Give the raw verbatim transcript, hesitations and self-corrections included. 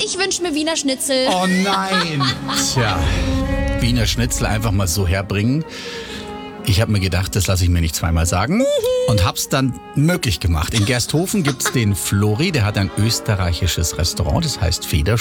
ich wünsche mir Wiener Schnitzel. Oh nein. Tja, Wiener Schnitzel einfach mal so herbringen. Ich habe mir gedacht, das lasse ich mir nicht zweimal sagen und hab's dann möglich gemacht. In Gersthofen gibt's den Flori, der hat ein österreichisches Restaurant, das heißt Feder.